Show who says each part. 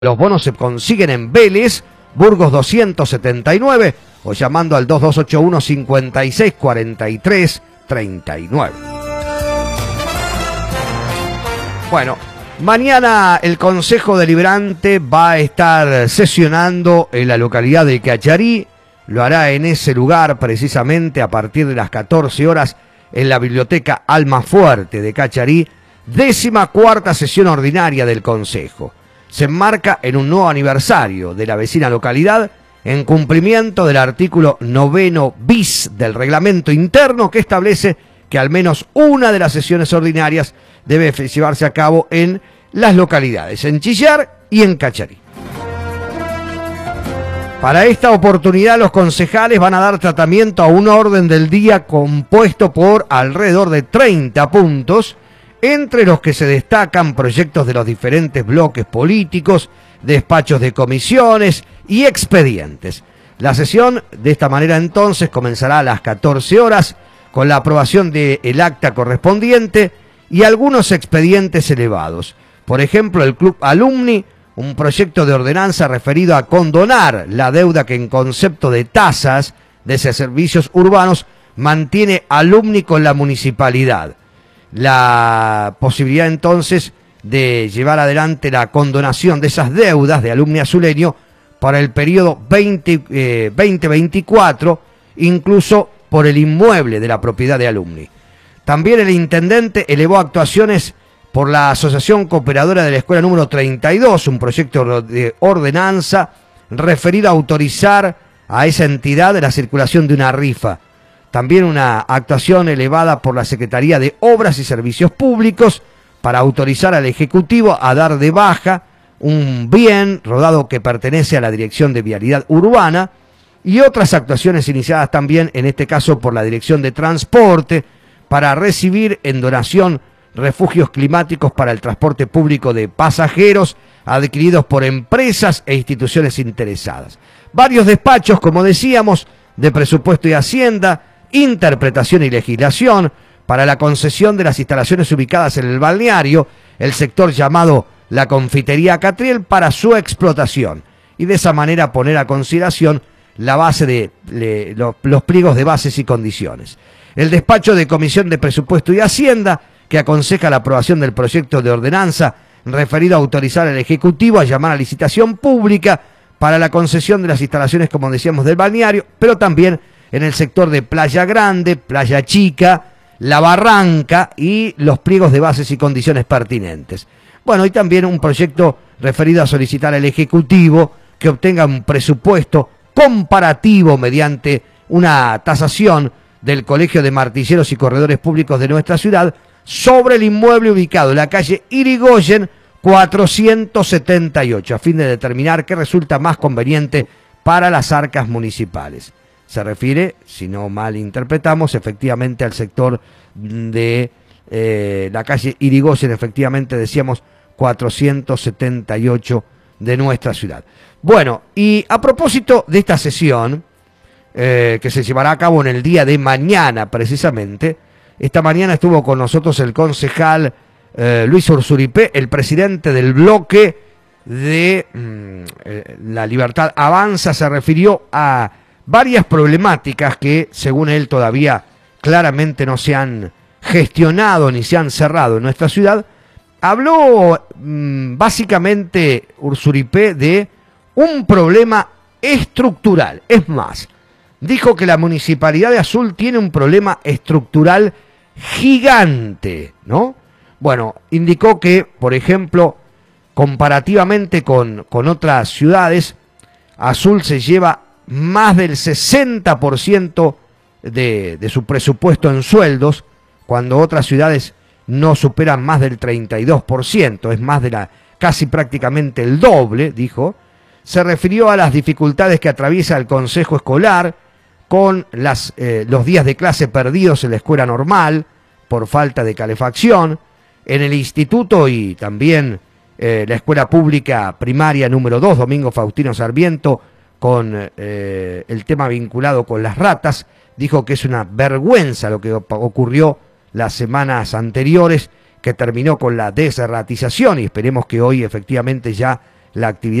Speaker 1: Los bonos se consiguen en Vélez, Burgos 279 o llamando al 2281 56 43 39. Bueno, mañana el Consejo Deliberante va a estar sesionando en la localidad de Cacharí. Lo hará en ese lugar precisamente a partir de las 14 horas en la Biblioteca Almafuerte de Cacharí. 14ª sesión ordinaria del Consejo. Se enmarca en un nuevo aniversario de la vecina localidad en cumplimiento del artículo 9 bis del reglamento interno que establece que al menos una de las sesiones ordinarias debe llevarse a cabo en las localidades, en Chillar y en Cacharí. Para esta oportunidad los concejales van a dar tratamiento a un orden del día compuesto por alrededor de 30 puntos, entre los que se destacan proyectos de los diferentes bloques políticos, despachos de comisiones y expedientes. La sesión de esta manera entonces comenzará a las 14 horas con la aprobación del acta correspondiente y algunos expedientes elevados. Por ejemplo, el Club Alumni, un proyecto de ordenanza referido a condonar la deuda que en concepto de tasas de servicios urbanos mantiene Alumni con la municipalidad. La posibilidad entonces de llevar adelante la condonación de esas deudas de Alumni Azuleño para el periodo 2024, incluso por el inmueble de la propiedad de Alumni. También el intendente elevó actuaciones por la Asociación Cooperadora de la Escuela número 32, un proyecto de ordenanza referido a autorizar a esa entidad la circulación de una rifa. También una actuación elevada por la Secretaría de Obras y Servicios Públicos para autorizar al Ejecutivo a dar de baja un bien rodado que pertenece a la Dirección de Vialidad Urbana y otras actuaciones iniciadas también, en este caso por la Dirección de Transporte, para recibir en donación refugios climáticos para el transporte público de pasajeros adquiridos por empresas e instituciones interesadas. Varios despachos, como decíamos, de presupuesto y hacienda, interpretación y legislación para la concesión de las instalaciones ubicadas en el balneario, el sector llamado la Confitería Catriel, para su explotación y de esa manera poner a consideración la base de los pliegos de bases y condiciones. El despacho de Comisión de Presupuesto y Hacienda, que aconseja la aprobación del proyecto de ordenanza referido a autorizar al Ejecutivo a llamar a licitación pública para la concesión de las instalaciones, como decíamos, del balneario, pero también en el sector de Playa Grande, Playa Chica, La Barranca y los pliegos de bases y condiciones pertinentes. Bueno, y también un proyecto referido a solicitar al Ejecutivo que obtenga un presupuesto comparativo mediante una tasación del Colegio de Martilleros y Corredores Públicos de nuestra ciudad sobre el inmueble ubicado en la calle Irigoyen 478, a fin de determinar qué resulta más conveniente para las arcas municipales. Se refiere, si no mal interpretamos, efectivamente al sector de la calle Irigoyen, efectivamente decíamos 478 de nuestra ciudad. Bueno, y a propósito de esta sesión, que se llevará a cabo en el día de mañana precisamente, esta mañana estuvo con nosotros el concejal Luis Ursuripé, el presidente del bloque de La Libertad Avanza. Se refirió a varias problemáticas que, según él, todavía claramente no se han gestionado ni se han cerrado en nuestra ciudad. Habló básicamente Ursuripé de un problema estructural. Es más, dijo que la Municipalidad de Azul tiene un problema estructural gigante, ¿no? Bueno, indicó que, por ejemplo, comparativamente con otras ciudades, Azul se lleva más del 60% de su presupuesto en sueldos, cuando otras ciudades no superan más del 32%, es más de casi prácticamente el doble, dijo. Se refirió a las dificultades que atraviesa el Consejo Escolar con los días de clase perdidos en la escuela normal por falta de calefacción, en el instituto y también la escuela pública primaria número 2, Domingo Faustino Sarmiento, con el tema vinculado con las ratas. Dijo que es una vergüenza lo que ocurrió las semanas anteriores, que terminó con la desratización, y esperemos que hoy efectivamente ya la actividad